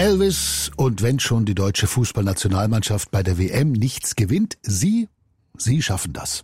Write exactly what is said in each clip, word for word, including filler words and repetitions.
Elvis, und wenn schon die deutsche Fußballnationalmannschaft bei der W M nichts gewinnt, Sie, Sie schaffen das.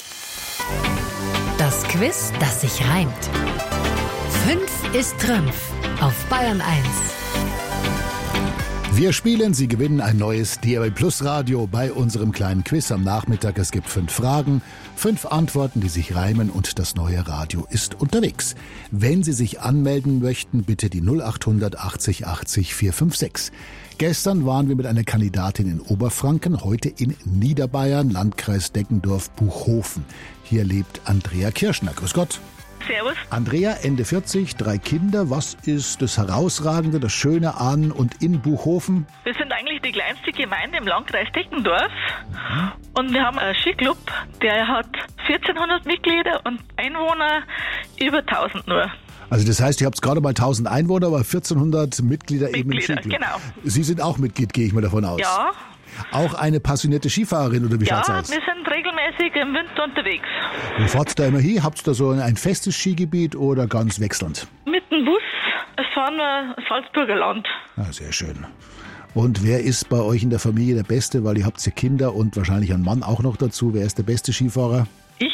Das Quiz, das sich reimt. Fünf ist Trümpf auf Bayern eins. Wir spielen, Sie gewinnen ein neues D A B Plus Radio bei unserem kleinen Quiz am Nachmittag. Es gibt fünf Fragen, fünf Antworten, die sich reimen, und das neue Radio ist unterwegs. Wenn Sie sich anmelden möchten, bitte die null acht hundert achtzig achtzig vier fünf sechs. Gestern waren wir mit einer Kandidatin in Oberfranken, heute in Niederbayern, Landkreis Deggendorf-Buchhofen. Hier lebt Andrea Kirschner. Grüß Gott. Servus. Andrea, Ende vierzig, drei Kinder. Was ist das Herausragende, das Schöne an und in Buchhofen? Wir sind eigentlich die kleinste Gemeinde im Landkreis Deggendorf. Mhm. Und wir haben einen Skiclub, der hat vierzehnhundert Mitglieder und Einwohner über tausend nur. Also das heißt, ihr habt gerade mal tausend Einwohner, aber vierzehnhundert Mitglieder, Mitglieder eben im Skiclub. Genau. Sie sind auch Mitglied, gehe ich mal davon aus. Ja. Auch eine passionierte Skifahrerin, oder wie ja, schaut's aus? Ja, wir sind regelmäßig im Winter unterwegs. Wo fahrt's da immer hin? Habt ihr da so ein festes Skigebiet oder ganz wechselnd? Mit dem Bus fahren wir Salzburger Land. Ah, sehr schön. Und wer ist bei euch in der Familie der Beste? Weil ihr habt ja Kinder und wahrscheinlich einen Mann auch noch dazu. Wer ist der beste Skifahrer? Ich.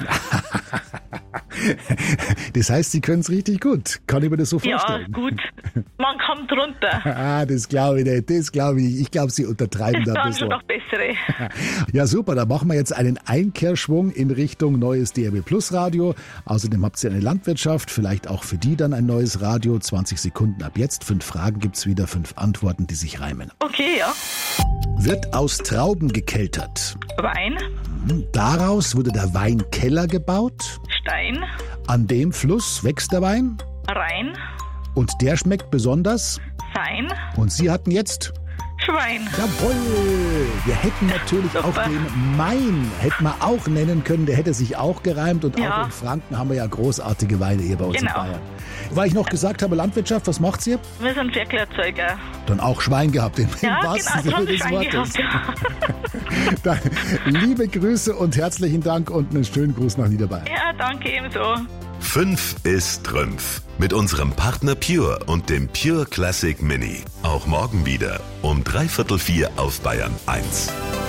Das heißt, Sie können es richtig gut. Kann ich mir das so vorstellen? Ja, gut. Man kommt runter. Ah, das glaube ich nicht. Das glaube ich. Ich glaube, Sie untertreiben da ein bisschen. Das sind schon noch bessere. Ja, super. Da machen wir jetzt einen Einkehrschwung in Richtung neues D A B Plus Radio. Außerdem habt ihr eine Landwirtschaft. Vielleicht auch für die dann ein neues Radio. zwanzig Sekunden ab jetzt. Fünf Fragen gibt's wieder. Fünf Antworten, die sich reimen. Okay, ja. Wird aus Trauben gekeltert. Wein. Daraus wurde der Weinkeller gebaut. Stein. An dem Fluss wächst der Wein. Rhein. Und der schmeckt besonders. Fein. Und Sie hatten jetzt? Schwein. Jawohl! Wir hätten natürlich Super. auch den Main hätten wir auch nennen können. Der hätte sich auch gereimt. Und Ja. auch in Franken haben wir ja großartige Weine hier bei uns Genau. in Bayern. Weil ich noch gesagt habe, Landwirtschaft, was macht ihr? Wir sind Ferkelerzeuger. Dann auch Schwein gehabt, im Ja, wahrsten genau, Sinne schon des Schwein Wortes. gehabt. Dann, liebe Grüße und herzlichen Dank und einen schönen Gruß nach Niederbayern. Ja, danke ebenso. Fünf ist Trümpf. Mit unserem Partner Pure und dem Pure Classic Mini. Auch morgen wieder um dreiviertel vier auf Bayern eins.